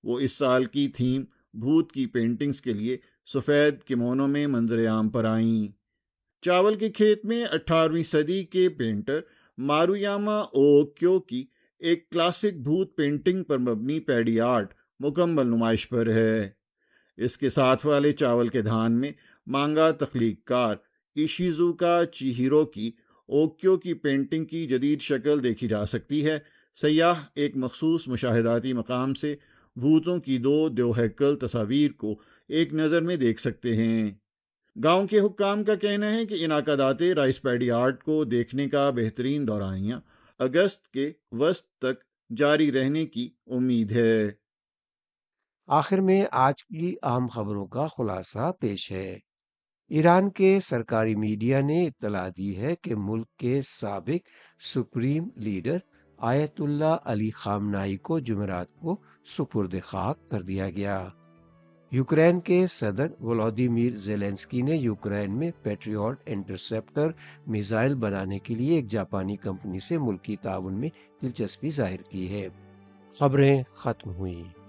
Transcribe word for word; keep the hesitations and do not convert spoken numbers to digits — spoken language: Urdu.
وہ اس سال کی تھیم بھوت کی پینٹنگز کے لیے سفید کمونوں میں منظر عام پر آئیں۔ چاول کے کھیت میں اٹھارہویں صدی کے پینٹر مارویاما او کیو کی ایک کلاسک بھوت پینٹنگ پر مبنی پیڈی آرٹ مکمل نمائش پر ہے۔ اس کے ساتھ والے چاول کے دھان میں مانگا تخلیق کار ایشیزوکا چیہیرو کی اوکیو کی پینٹنگ کی جدید شکل دیکھی جا سکتی ہے۔ سیاح ایک مخصوص مشاہداتی مقام سے بھوتوں کی دو دیوہیکل تصاویر کو ایک نظر میں دیکھ سکتے ہیں۔ گاؤں کے حکام کا کہنا ہے کہ انعقادات رائس پیڈی آرٹ کو دیکھنے کا بہترین دورانیہ اگست کے وسط تک جاری رہنے کی امید ہے۔ آخر میں آج کی اہم خبروں کا خلاصہ پیش ہے۔ ایران کے سرکاری میڈیا نے اطلاع دی ہے کہ ملک کے سابق سپریم لیڈر آیت اللہ علی خامنائی کو جمعرات کو سپرد خاک کر دیا گیا۔ یوکرین کے صدر ولادیمیر زیلنسکی نے یوکرین میں پیٹریوٹ انٹرسیپٹر میزائل بنانے کے لیے ایک جاپانی کمپنی سے ملکی تعاون میں دلچسپی ظاہر کی ہے۔ خبریں ختم ہوئیں۔